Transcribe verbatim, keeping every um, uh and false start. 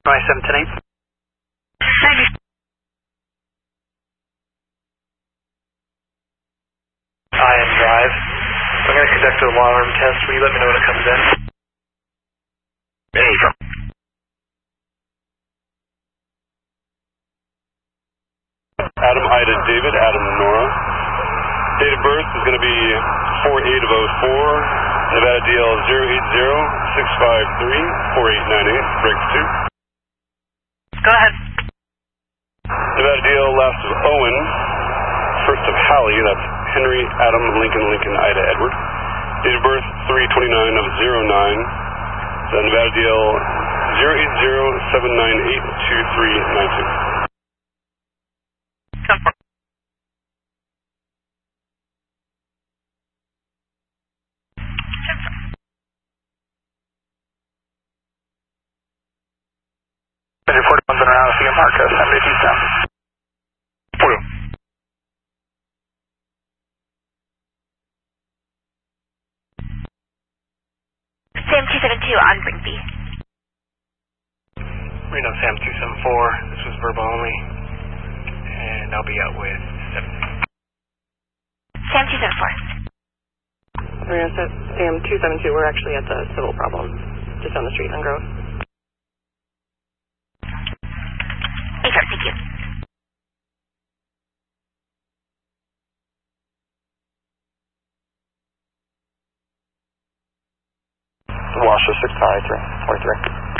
seven ten eight. I am Drive. I'm going to conduct an alarm test. Will you let me know when it comes in? Anytime. Adam Ida David, Adam Nora. Date of birth is going to be four eight of oh four, Nevada D L zero eight zero six five three four eight nine eight, breaks two. Go ahead. Nevada D L last of Owen, first of Hallie, that's Henry Adam Lincoln Lincoln Ida Edward. Date of birth three twenty-nine of oh nine, so Nevada D L zero eight zero seven nine eight two three nine two. Confirm. forty-one center out, C M Marcos, seventy-two south. Sam two seven two on Brinkley. Reno Sam two seven four, this was verbal only, and I'll be out with seven. Sam two seven four. Reno Sam two seven two, we're actually at the civil problem, just on the street on Grove. Hey, sir, thank you. Washer six five three forty-three.